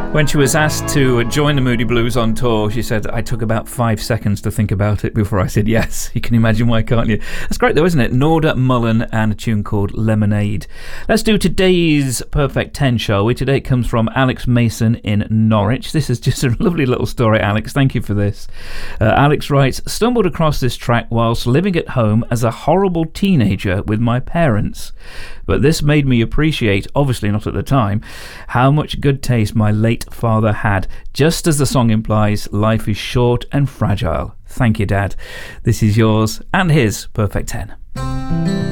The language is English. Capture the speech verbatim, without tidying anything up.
When she was asked to join the Moody Blues on tour, she said, I took about five seconds to think about it before I said yes. You can imagine why, can't you? That's great though, isn't it? Norda Mullen and a tune called Lemonade. Let's do today's Perfect ten, shall we? Today it comes from Alex Mason in Norwich. This is just a lovely little story, Alex. Thank you for this. Uh, Alex writes, stumbled across this track whilst living at home as a horrible teenager with my parents. But this made me appreciate, obviously not at the time, how much good taste my late father had. Just as the song implies, life is short and fragile. Thank you, Dad. This is yours and his Perfect ten.